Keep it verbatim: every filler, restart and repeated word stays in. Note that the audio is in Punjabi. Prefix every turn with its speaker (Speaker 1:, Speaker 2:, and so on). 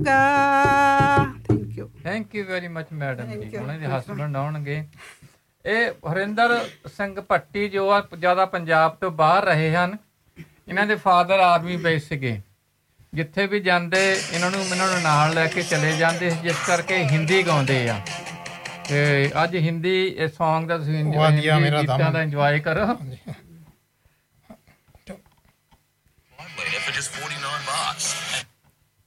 Speaker 1: ਹੋਊਗਾ। Thank you
Speaker 2: thank you very much madam ਜੀ। ਉਹਨਾਂ ਦੇ ਹਸਬੈਂਡ ਆਉਣਗੇ। ਇਹ ਹਰਿੰਦਰ ਸਿੰਘ ਭੱਟੀ ਜੋ ਆ ਜ਼ਿਆਦਾ ਪੰਜਾਬ ਤੋਂ ਬਾਹਰ ਰਹੇ ਹਨ। ਇਹਨਾਂ ਦੇ ਫਾਦਰ ਆਰਮੀ ਬੇਸ ਸੀਗੇ। ਜਿੱਥੇ ਵੀ ਜਾਂਦੇ ਇਹਨਾਂ ਨੂੰ ਇਹਨਾਂ ਨੂੰ ਨਾਲ ਲੈ ਕੇ ਚਲੇ ਜਾਂਦੇ, ਜਿਸ ਕਰਕੇ ਹਿੰਦੀ ਗਾਉਂਦੇ ਆ। ਤੇ ਅੱਜ ਹਿੰਦੀ ਇਹ ਸੌਂਗ ਦਾ ਤੁਸੀਂ ਗੀਤਾਂ ਦਾ ਇੰਜੋਏ ਕਰੋ।